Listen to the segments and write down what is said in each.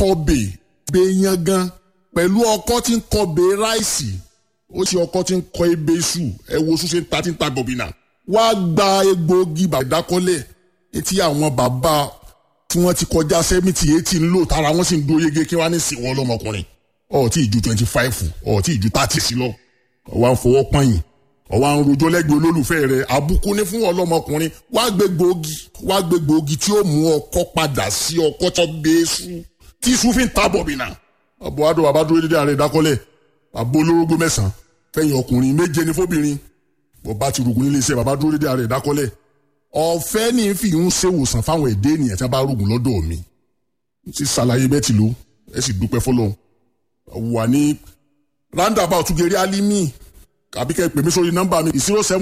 kọbè gbẹ̀yàn gan pẹ̀lú ọkọ́ tí ń kọbè ráìsì ó ṣe ọkọ́ tí ń kọ ebè iṣu ẹ wo ṣúṣe ń ta tí ń ta bọ̀bìnà wá gba egbòogi ìdákọ́lẹ̀ etí àwọn bàbá tí wọ́n ti kọjá 70-80 ń lò tára wọ́n sì ń dúró yege kí wọ́n á ní sí wọn lọ́mọkùnrin ọ̀ọ́tí ìju 25 ọ̀ọ́tí ìju 30 sí lọ ọ̀wá ń fọwọ́ pọ́yìn ọ̀wá ń rojọ́ lẹ́gbẹ̀ẹ́ olólùfẹ́ rẹ̀ àbùkù ní fún ọlọ́mọkùnrin wá gbé gbòógì tí ó mú ọkọ́ padà sí ọkọ́ tó gbé iṣu tí iṣu fi ń ta bọ̀bìnà ọ̀bọ̀ adó bàbá dúró dédé ààrẹ ìdákọ́lẹ̀ àbó olórógbó 9 fẹ̀yìn ọkùnrin 7 ní fóbìnrin bọ̀bá ti rògùn nílé iṣẹ́ bàbá dúró dédé ààrẹ ìdákọ́lẹ̀ ọ̀fẹ́ ní fi ń ṣèwòsàn fáwọn èdè ènìyàn tí a bá rògùn lọ́dọ̀ mi ti ṣàlàyé bẹ́ẹ̀ ti lò ẹ sì dúpẹ́ fọlọ́run wà ní roundabout gèrè alimi àbí kẹ́ pè mí sórí nọ́mbà mi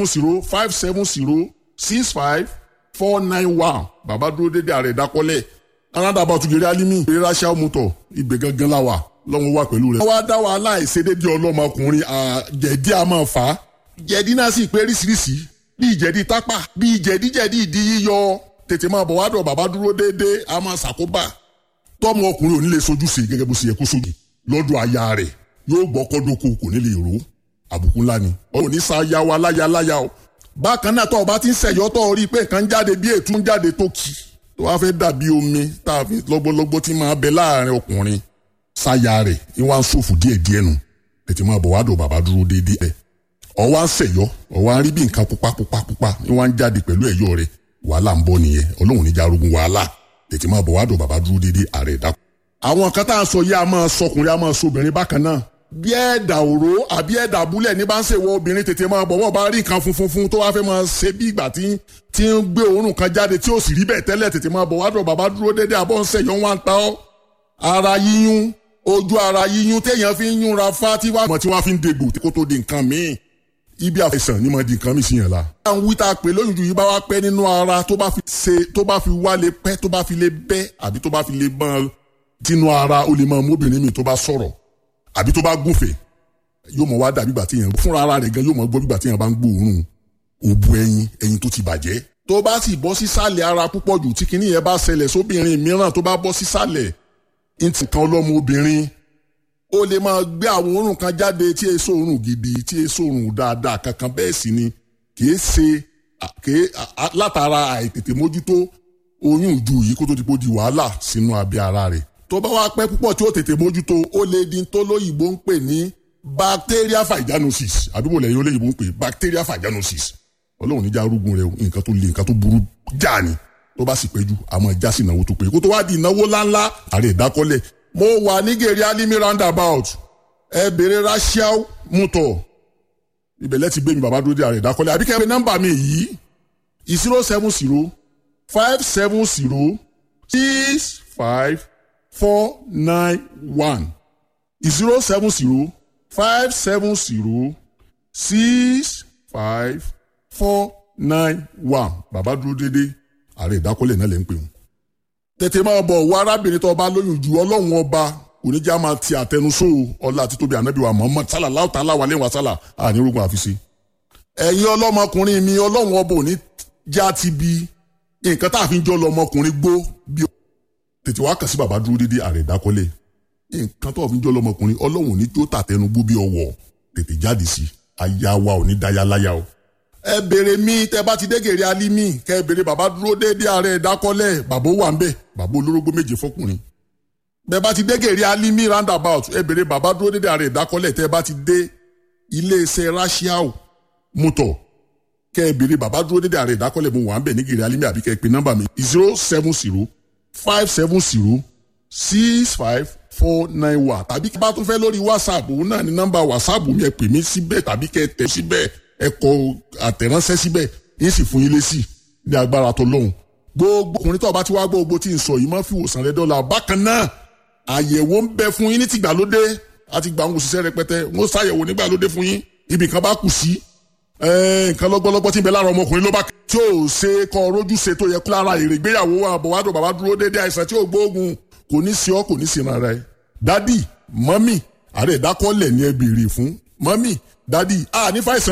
070-570-65491 bàbá dúró dédé ààrẹ ìdákọ́lẹ̀ roundabout gèrè alimi gèrè rachel motor ibẹ̀ gangan la wà lọ́wọ́ wà pẹ̀lú rẹ̀. wọ́n wá dá wàhálà ìṣedédé ọlọ́mọkùnrin jẹ̀dí a máa fà á jẹ̀dí náà sì pé ríṣiríṣi bíi jẹ̀dí tápà bíi jẹ̀díjẹ̀dí ìdí yíyọ tètè máa bọ̀ wádọ̀ bàbá dúró déédéé a máa ṣàkóbá tọ́mọ ọkùnrin ò ní lè sojúṣe gẹ́gẹ́ bó ṣe yẹ kó sojú lọ́dọ̀ aya rẹ̀ yóò gbọ́ kọ́dọ́kọ kò ní lè rò àbùkù ńlá ni ò ní sa ya wa láya o bákan náà tọ́ ọba ti ń ṣẹ̀yọ́ tọ́ rí pé nǹkan jáde bí ètú ń jáde tó kì tó wá fẹ́ dàbí omi tá a fi lọ́gbọ́lọ́gbọ́ tí máa bẹ láàrin ọkùnrin sáya rẹ̀ ní wọ́n á ṣòfò díẹ̀díẹ̀ nù tètè máa bọ̀ wádọ̀ bàbá dúró déédéé ọwá ń ṣẹ̀yọ́ ọwá ń rí bí nǹkan pupa ní wọ́n ń jáde pẹ̀lú ẹ̀yọ́ rẹ̀ wàhálà ń bọ̀ nìyẹn ọlọ́run níjà arógun wàhálà tètè máa bọ̀ wádọ̀ bàbá dúró déédéé ààrẹ ìdákọ́. àwọn kan tá à ń sọ yìí a máa sọkùnrin a máa sọ obìnrin bákan náà bí ẹ̀dà òró àbí ẹ̀dà abúlẹ̀ ní bá ń ṣèwọ obìnrin tètè máa bọ̀ wọ́n bá rí nǹkan funfun tó wá fẹ́ máa ṣe bí ìgbà tí ń gbé òórùn kan jáde tí ó sì rí bẹ́ẹ̀ tẹ́lẹ̀ tètè máa bọ̀ wádọ̀ bàbá dúró déédéé àbọ̀ ń ṣẹ̀yọ́ wọn ta ọ́ ara yíyún ojú ara yíyún téèyàn fi ń yúnra fá tí wọ́n fi ń degbò kó tó di nǹkan míì ibi àfẹsàn ni mo di nǹkan mi sí yẹn la. àwọn wí tá a pè lóyún ju yìí bá wá pẹ́ nínú ara tó bá fi wá lè pẹ́ tó bá fi lè bẹ́ àbí tó bá fi lè bọ́n tínú ara ó lè máa móbìnrin mi tó bá sọ̀rọ̀ àbí tó bá gúnfẹ̀ yóò mọ̀ wá dàbí ìgbà tí yẹn fúnra ara rẹ̀ gan yóò mọ̀ gbọ́ bí ìgbà tí yẹn bá ń gbóòórùn òbu ẹyin tó ti bàjẹ́. tó bá sì bọ́ sísàlẹ̀ ara púpọ̀ jù tí kinní yẹn bá ṣẹlẹ̀ sóbìnrin mìíràn tó bá bọ́ sísàlẹ̀ nǹkan ọlọ́mọ obìnrin ó lè máa gbé àwọn òórùn kan jáde tí èso òórùn gidi tí èso òórùn dáadáa kankan bẹ́ẹ̀ sì ni kìí ṣe látara àìtètè mójútó oyún ìju yìí kó tó ti kó di wàhálà sínú abẹ́ ara rẹ̀. tó bá wá pẹ́ púpọ̀ tí ó tètè mójútó ó lè di tó lóyìnbó ń pè ní bacteria vaginosis àdúgbò lẹ́yìn olóyìnbó ń pè bacteria vaginosis ọlọ́run níjà arúgbó rẹ̀ nǹkan tó le nǹkan tó burú já ni tó bá sì péjú àmọ́ ìjà sí ìnáwó tó pé kó tó wá di ìnáwó ńláńlá àrẹ ìdákọ́lẹ̀ mo wà ní gèrè alimi roundabout ẹ bèrè rachel motor ibẹ̀lẹ̀ ti gbé mi bàbá dúró dé ààrẹ ìdákọ́lẹ̀ àbí kẹ́rin nọ́mbà mi yìí 070-570-65491 070-570-65491 bàbá dúró dédé ààrẹ ìdákọ́lẹ̀ náà lẹ́ ń pè wọ́n. tètè máa bọ̀ wọ arábìnrin tó bá lóyún ju ọlọ́run ọba oníjà máa ti àtẹnusó ọlá àti tóbi ànábì wa Muhammad sallallahu ta'ala wa alaihi wa sallam ànírógun àfiṣe. ẹ̀yin ọlọ́mọkùnrin mi ọlọ́run ọba òní já ti bi nǹkan tá a fi ń jọ lọmọkùnrin gbó bí tètè wá kàn sí bàbá dúró dédé ààrẹ ìdákọ́lẹ̀ nǹkan tó fi ń jọ lọmọkùnrin ọlọ́run òní tó tàtẹnugbó bí ọwọ́ tètè jáde sí aya wa òní dáyà láyà o. ẹ bèrè mi tẹ bá ti dé gèrè alimi kẹ bèrè bàbá dúró dédé ààrẹ ìdákọ́lẹ̀ bàbá wà ń bẹ bàbá olórógbó 7 fọkùnrin. bẹ́ẹ̀ bá ti dé gèrè alimi roundabout ẹ bèrè bàbá dúró dédé ààrẹ ìdákọ́lẹ̀ tẹ bá ti dé iléeṣẹ́ rachel motor kẹ bèrè bàbá dúró dédé ààrẹ ìdákọ́lẹ̀ mo wà ń bẹ ní gèrè alimi àbí kẹ pè nọ́mbà mi 070-570-65491 tàbí kí bá tún fẹ́ lórí whatsapp òun náà ní nọ́mbà whatsapp mi ẹ pè mí síbẹ̀ tàbí kẹ tẹ̀ síbẹ̀ ẹ kọ àtẹ̀ránṣẹ́ síbẹ̀ yín sì fún yín lésì ní agbára tó lóhùn. gbogbo ọkùnrin tó bá ti wá gbogbo tí ń sọ yìí máa fi wòsàn rẹ dọ́là bákan náà àyẹ̀wò ń bẹ fún yín ní tìgbàlódé àti gbà ń òṣìṣẹ́ rẹpẹtẹ wọ́n ṣàyẹ̀wò nígbàlódé fún yín ibì kan bá kù sí nǹkan lọ́gbọ́lọ́gbọ́ tí ń bẹ lára ọmọkùnrin ló bá tí ò ṣe kọ́ rójú ṣe tó yẹ kó lára èrè ìgbéyàwó àbọ̀wádọ̀ bàbá dúró déédéé àìsàn tí ò gbóògùn kò ní sí ọ kò ní sí ara ẹ. dádì mọ́mì ààrẹ ìdákọ́lẹ̀ ni ẹ béèrè fún mọ́mì dádì nífa àìsàn